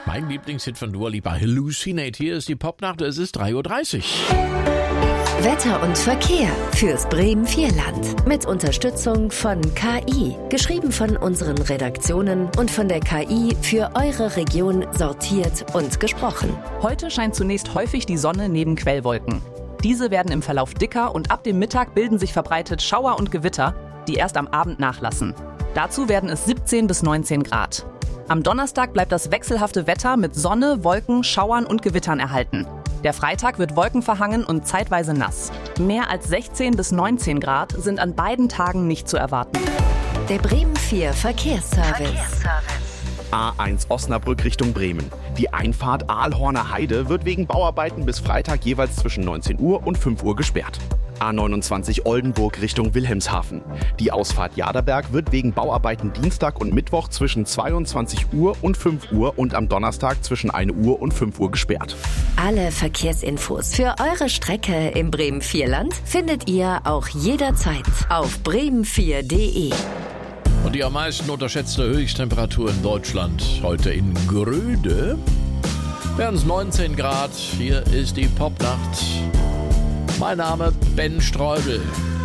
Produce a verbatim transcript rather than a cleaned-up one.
Mein Lieblingshit von Dua Lipa, Hallucinate. Hier ist die Popnacht, es ist drei Uhr dreißig. Wetter und Verkehr fürs Bremen-Vierland. Mit Unterstützung von K I. Geschrieben von unseren Redaktionen und von der K I für eure Region sortiert und gesprochen. Heute scheint zunächst häufig die Sonne neben Quellwolken. Diese werden im Verlauf dicker und ab dem Mittag bilden sich verbreitet Schauer und Gewitter, die erst am Abend nachlassen. Dazu werden es siebzehn bis neunzehn Grad. Am Donnerstag bleibt das wechselhafte Wetter mit Sonne, Wolken, Schauern und Gewittern erhalten. Der Freitag wird wolkenverhangen und zeitweise nass. Mehr als sechzehn bis neunzehn Grad sind an beiden Tagen nicht zu erwarten. Der Bremen vier Verkehrsservice. A eins Osnabrück Richtung Bremen. Die Einfahrt Aalhorner Heide wird wegen Bauarbeiten bis Freitag jeweils zwischen neunzehn Uhr und fünf Uhr gesperrt. A neunundzwanzig Oldenburg Richtung Wilhelmshaven. Die Ausfahrt Jaderberg wird wegen Bauarbeiten Dienstag und Mittwoch zwischen zweiundzwanzig Uhr und fünf Uhr und am Donnerstag zwischen ein Uhr und fünf Uhr gesperrt. Alle Verkehrsinfos für eure Strecke im Bremen-Vierland findet ihr auch jederzeit auf bremen vier punkt de. Und die am meisten unterschätzte Höchsttemperatur in Deutschland heute in Gröde. Wären es neunzehn Grad. Hier ist die Popnacht. Mein Name Ben Streubel.